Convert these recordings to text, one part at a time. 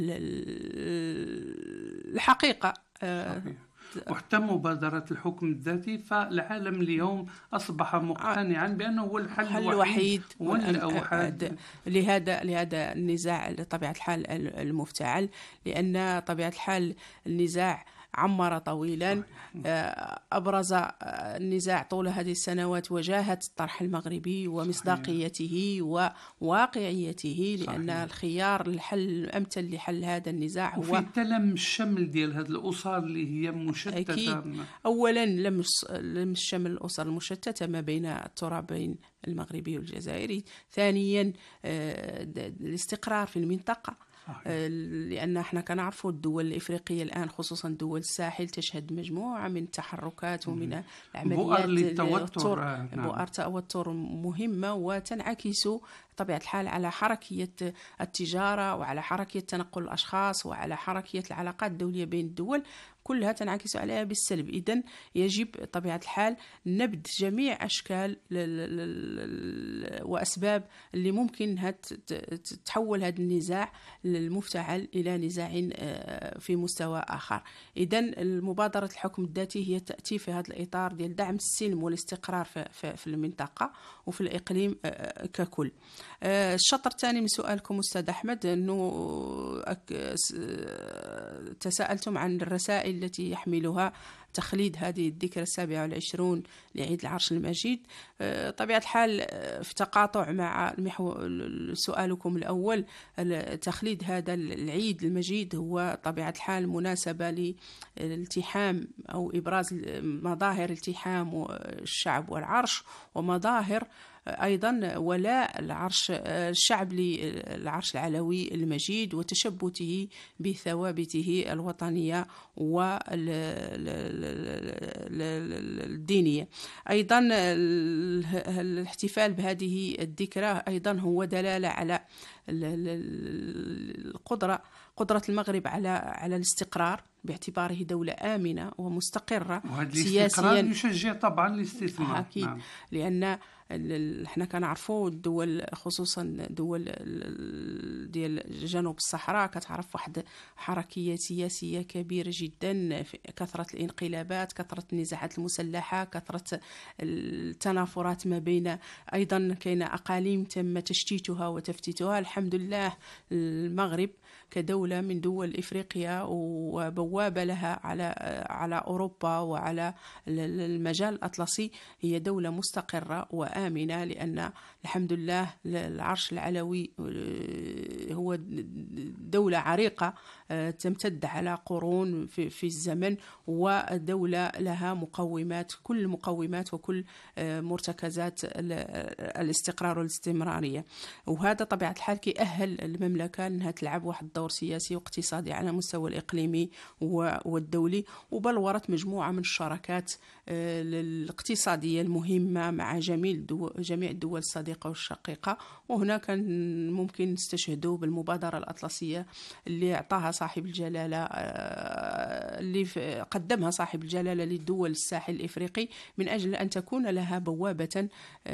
الحقيقة. صحيح. وحتى مبادرة الحكم الذاتي، فالعالم اليوم أصبح مقتنعا بأنه هو الحل الوحيد والأوحد لهذا النزاع بطبيعة الحال المفتعل، لأن طبيعة الحال النزاع عمر طويلا. أبرز النزاع طول هذه السنوات وجاهة الطرح المغربي ومصداقيته وواقعيته، لأن الخيار الحل الأمثل لحل هذا النزاع هو وفي تلم الشمل ديال هذه الأسر اللي هي مشتتة. أكيد. أولا لمس شمل الأسر المشتتة ما بين الترابين المغربي والجزائري. ثانيا الاستقرار في المنطقة، لأن احنا كنعرفوا الدول الإفريقية الآن خصوصا دول الساحل تشهد مجموعة من التحركات ومن العمليات بؤر توتر مهمة، وتنعكس بطبيعة الحال على حركية التجارة وعلى حركية تنقل الأشخاص وعلى حركية العلاقات الدولية بين الدول، كلها تنعكس عليها بالسلب. إذن يجب طبيعة الحال نبذ جميع أشكال وأسباب اللي ممكن تحول هذا النزاع المفتعل إلى نزاع في مستوى آخر. إذن المبادرة الحكم الذاتي هي تأتي في هذا الإطار ديال دعم السلم والاستقرار في المنطقة وفي الإقليم ككل. الشطر الثاني من سؤالكم أستاذ أحمد، أنه تساءلتم عن الرسائل التي يحملها تخليد هذه الذكرى 27 لعيد العرش المجيد. طبيعة الحال في تقاطع مع سؤالكم الأول، تخليد هذا العيد المجيد هو طبيعة الحال مناسبة للالتحام أو إبراز مظاهر التحام الشعب والعرش، ومظاهر أيضا ولاء الشعب للعرش العلوي المجيد وتشبته بثوابته الوطنية والدينية. أيضا الاحتفال بهذه الذكرى أيضا هو دلالة على قدرة المغرب على الاستقرار باعتباره دولة آمنة ومستقرة سياسيا. الاستقرار يشجع طبعا الاستثمار. أكيد. نعم. لأن احنا كنعرفوا الدول خصوصا دول ديال جنوب الصحراء كتعرف واحد حركية سياسية كبيرة جدا، كثرة الانقلابات، كثرة النزاعات المسلحة، كثرة التنافرات ما بين، أيضا كاين أقاليم تم تشتيتها وتفتيتها. الحمد لله المغرب كدولة من دول إفريقيا وبوابة لها على أوروبا وعلى المجال الأطلسي، هي دولة مستقرة وآمنة، لأن الحمد لله العرش العلوي هو دولة عريقة تمتد على قرون في الزمن، ودولة لها مقومات، كل المقومات وكل مرتكزات الاستقرار والاستمرارية. وهذا طبيعة الحال كيأهل المملكة أنها تلعب واحد الدور سياسي واقتصادي على مستوى الإقليمي والدولي، وبلورت مجموعة من الشراكات الاقتصادية المهمة مع جميع الدول الصديقة والشقيقة. وهنا كان ممكن نستشهدوا بالمبادرة الأطلسية اللي أعطاها صاحب الجلالة، اللي قدمها صاحب الجلالة للدول الساحل الإفريقي من أجل أن تكون لها بوابة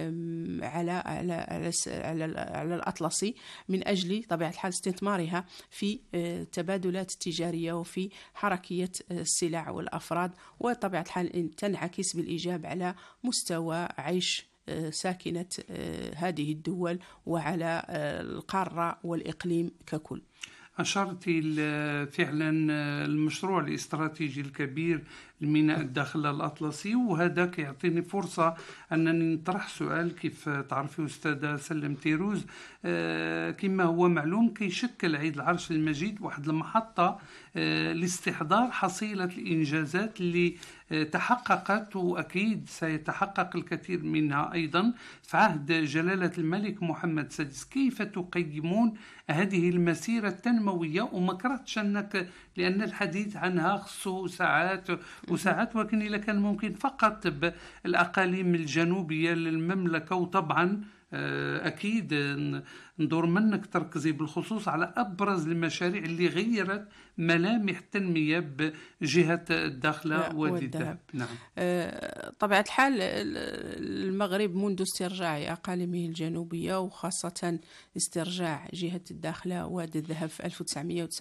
على الأطلسي، من أجل طبيعة الحال استثمارها في التبادلات التجارية وفي حركية السلع والأفراد، وطبيعة الحال تنعكس بالإيجاب على مستوى عيش ساكنة هذه الدول وعلى القارة والإقليم ككل. أشرت فعلا المشروع الاستراتيجي الكبير لميناء الداخلة الأطلسي، وهذا يعطيني فرصة أنني نطرح سؤال. كيف تعرفي أستاذة سلم تيروز، كما هو معلوم كيشكل عيد العرش المجيد واحد المحطة لاستحضار حصيلة الإنجازات اللي تحققت، وأكيد سيتحقق الكثير منها أيضا في عهد جلالة الملك محمد السادس. كيف تقيمون هذه المسيرة التنموية؟ وما كرهتش أنك، لأن الحديث عنها خصه ساعات وساعات، ولكن إذا كان ممكن فقط بالأقاليم الجنوبية للمملكة. وطبعا أكيد ندور منك تركزي بالخصوص على أبرز المشاريع اللي غيرت ملامح التنمية بجهة الداخلة والذهب. نعم. طبيعة الحال المغرب منذ استرجاع أقاليمه الجنوبية وخاصة استرجاع جهة الداخلة وادي الذهب في 1999